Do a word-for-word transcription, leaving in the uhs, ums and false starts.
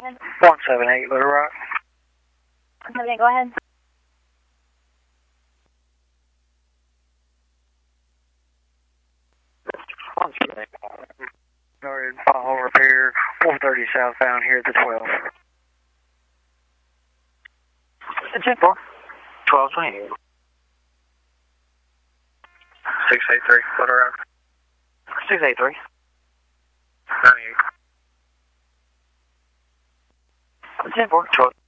one seven eight, Little Rock. one seven eight, go ahead. one seven eight. Started pothole repair, four thirty southbound here at the twelve. ten four. twelve twenty-eight. six eight three, Little Rock. six eight three. ninety-eight. ten four. twelve.